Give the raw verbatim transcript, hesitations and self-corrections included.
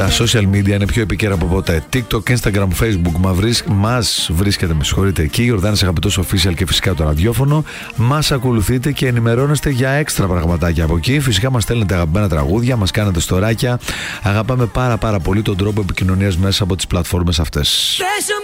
Τα social media είναι πιο επικαίρα από ποτέ. TikTok, Instagram, Facebook μας βρίσκεται, με συγχωρείτε, εκεί. Γιορδάνης Αγαπητός Official και φυσικά το ραδιόφωνο. Μας ακολουθείτε και ενημερώνεστε για έξτρα πραγματάκια από εκεί. Φυσικά μας στέλνετε αγαπημένα τραγούδια, μας κάνετε στοράκια. Αγαπάμε πάρα πάρα πολύ τον τρόπο επικοινωνίας μέσα από τις πλατφόρμες αυτές.